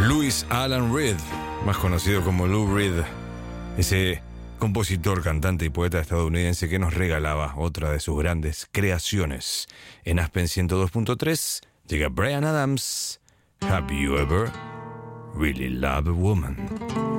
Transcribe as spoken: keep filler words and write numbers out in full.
Louis Alan Reed, más conocido como Lou Reed, ese compositor, cantante y poeta estadounidense que nos regalaba otra de sus grandes creaciones. En Aspen ciento dos punto tres llega Bryan Adams. Have you ever really loved a woman?